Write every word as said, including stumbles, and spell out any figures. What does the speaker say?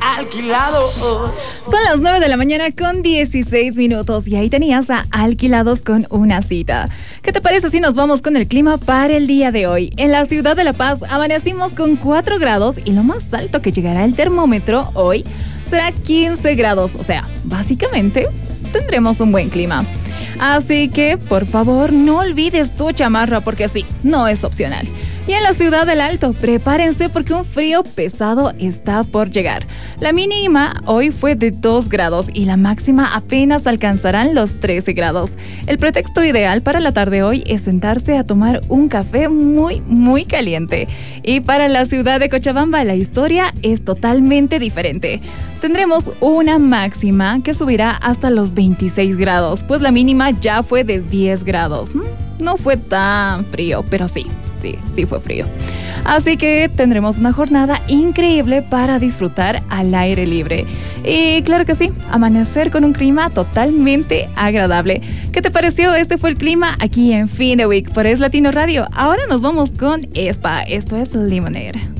Alquilados. Son las nueve de la mañana con dieciséis minutos y ahí tenías a Alquilados con una cita. ¿Qué te parece si nos vamos con el clima para el día de hoy? En la ciudad de La Paz amanecimos con cuatro grados y lo más alto que llegará el termómetro hoy será quince grados. O sea, básicamente tendremos un buen clima. Así que, por favor, no olvides tu chamarra porque sí, no es opcional. Y en la ciudad del Alto, prepárense porque un frío pesado está por llegar. La mínima hoy fue de dos grados y la máxima apenas alcanzarán los trece grados. El pretexto ideal para la tarde hoy es sentarse a tomar un café muy, muy caliente. Y para la ciudad de Cochabamba, la historia es totalmente diferente. Tendremos una máxima que subirá hasta los veintiséis grados, pues la mínima ya fue de diez grados. No fue tan frío, pero sí, sí, sí fue frío. Así que tendremos una jornada increíble para disfrutar al aire libre. Y claro que sí, amanecer con un clima totalmente agradable. ¿Qué te pareció? Este fue el clima aquí en Fin de Week por Es Latino Radio. Ahora nos vamos con Espa. Esto es Lemonade.